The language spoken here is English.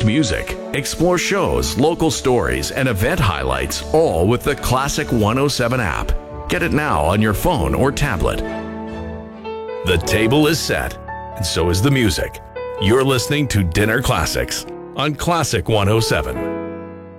music. Explore shows, local stories, and event highlights, all with the Classic 107 app. Get it now on your phone or tablet. The table is set, and so is the music. You're listening to Dinner Classics on Classic 107.